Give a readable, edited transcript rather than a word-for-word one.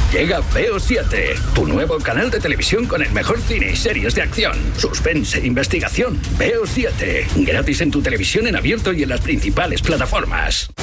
Llega Veo 7, tu nuevo canal de televisión con el mejor cine y series de acción, suspense, investigación. Veo 7, gratis en tu televisión en abierto y en las principales plataformas.